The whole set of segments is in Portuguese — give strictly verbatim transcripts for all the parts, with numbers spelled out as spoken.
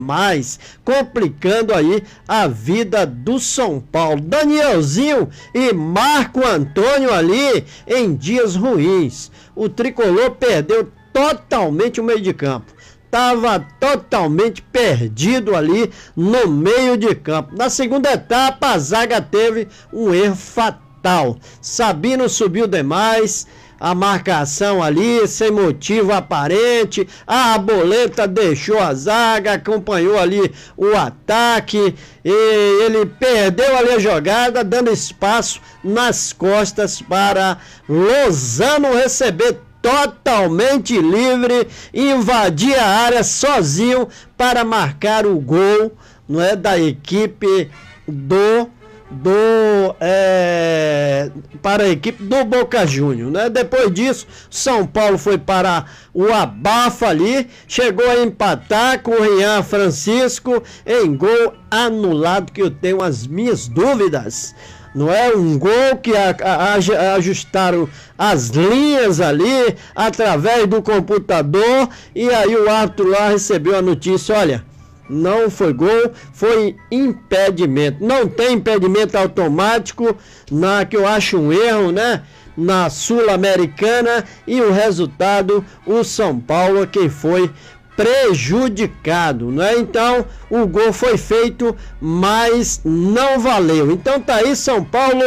mais, complicando aí a vida do São Paulo. Danielzinho e Marco Antônio ali em dias ruins. O tricolor perdeu totalmente o meio de campo. Estava totalmente perdido ali no meio de campo. Na segunda etapa, a zaga teve um erro fatal. Sabino subiu demais. A marcação ali, sem motivo aparente, a Arboleta deixou a zaga, acompanhou ali o ataque, e ele perdeu ali a jogada, dando espaço nas costas para Lozano receber totalmente livre, invadir a área sozinho para marcar o gol, não é, da equipe do... do é, para a equipe do Boca Juniors, né? Depois disso, São Paulo foi para o abafa ali, chegou a empatar com o Rian Francisco em gol anulado, que eu tenho as minhas dúvidas. Não é um gol que a, a, a, ajustaram as linhas ali através do computador, e aí o árbitro lá recebeu a notícia: olha, não foi gol, foi impedimento. Não tem impedimento automático, na que eu acho um erro, né? Na Sul-Americana, e o resultado, o São Paulo que foi prejudicado, né? Então, o gol foi feito, mas não valeu. Então tá aí São Paulo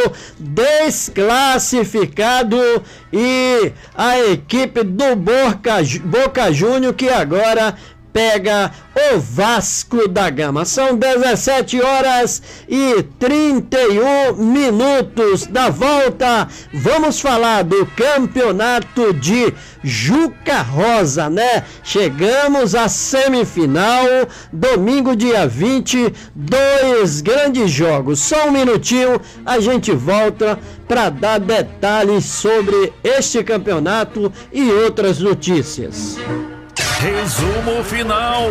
desclassificado, e a equipe do Boca, Boca Juniors que agora pega o Vasco da Gama. São dezessete horas e trinta e um minutos da volta. Vamos falar do campeonato de Juca Rosa, né? Chegamos à semifinal, domingo dia vinte, dois grandes jogos. Só um minutinho, a gente volta para dar detalhes sobre este campeonato e outras notícias. Resumo final.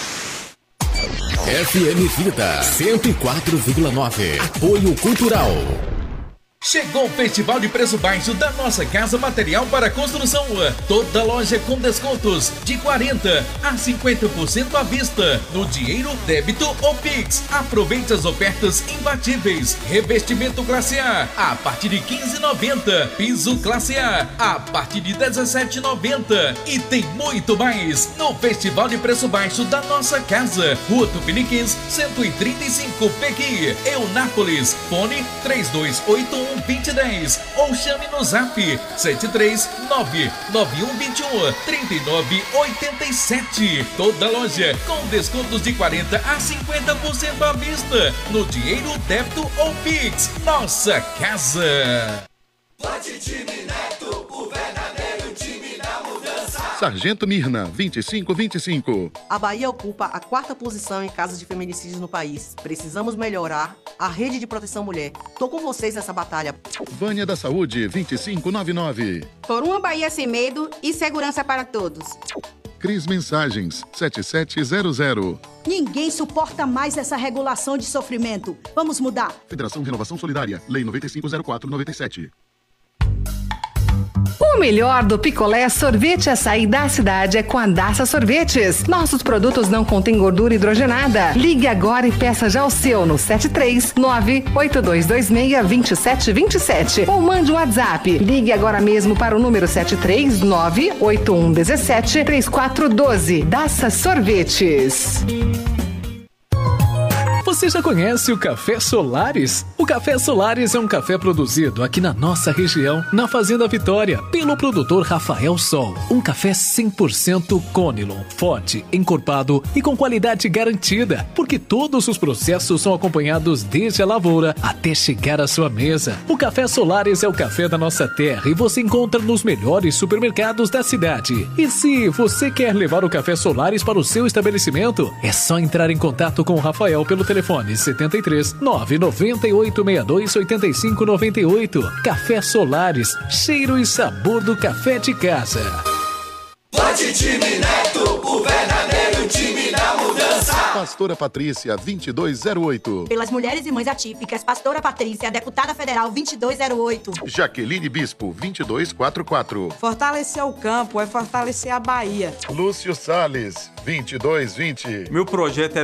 F M Vida cento e quatro vírgula nove. Apoio Cultural. Chegou o Festival de Preço Baixo da Nossa Casa Material para Construção. Toda loja com descontos de quarenta a cinquenta por cento à vista, no dinheiro, débito ou Pix. Aproveite as ofertas imbatíveis. Revestimento classe A a partir de quinze reais e noventa centavos. Piso classe A a partir de dezessete reais e noventa centavos. E tem muito mais no Festival de Preço Baixo da Nossa Casa. Rua Tupiniquins, cento e trinta e cinco, Pequi, Eunápolis. Fone três dois oito um, vinte dez, ou chame no zap sete três nove nove um dois um, três nove oito sete. Toda loja com descontos de quarenta a cinquenta por cento à vista, no dinheiro, débito ou Pix. Nossa Casa. Vote time Neto, o verdadeiro time da mudança. Sargento Mirna, vinte e cinco vinte e cinco. A Bahia ocupa a quarta posição em casos de feminicídios no país. Precisamos melhorar a rede de proteção mulher. Tô com vocês nessa batalha. Vânia da Saúde, vinte e cinco noventa e nove. Por uma Bahia sem medo e segurança para todos. Cris Mensagens, sete sete zero zero. Ninguém suporta mais essa regulação de sofrimento. Vamos mudar. Federação Renovação Solidária, Lei nove cinco zero quatro noventa e sete. O melhor do picolé sorvete açaí da cidade é com a Daça Sorvetes. Nossos produtos não contêm gordura hidrogenada. Ligue agora e peça já o seu no sete três nove oito dois dois seis dois sete dois sete ou mande um WhatsApp. Ligue agora mesmo para o número sete três nove oito um um sete três quatro um dois. Daça Sorvetes. Você já conhece o Café Solares? O Café Solares é um café produzido aqui na nossa região, na Fazenda Vitória, pelo produtor Rafael Sol. Um café cem por cento Conilon, forte, encorpado e com qualidade garantida, porque todos os processos são acompanhados desde a lavoura até chegar à sua mesa. O Café Solares é o café da nossa terra e você encontra nos melhores supermercados da cidade. E se você quer levar o Café Solares para o seu estabelecimento, é só entrar em contato com o Rafael pelo telefone Telefone setenta e três nove nove oito seis dois oito cinco nove oito. Café Solares, cheiro e sabor do café de casa. Vote time Neto, o verdadeiro time da mudança. Pastora Patrícia, vinte e dois zero oito. Pelas mulheres e mães atípicas, Pastora Patrícia, deputada federal, vinte e dois zero oito. Jaqueline Bispo, vinte e dois quarenta e quatro. Fortalecer o campo é fortalecer a Bahia. Lúcio Salles, vinte e dois vinte. Meu projeto é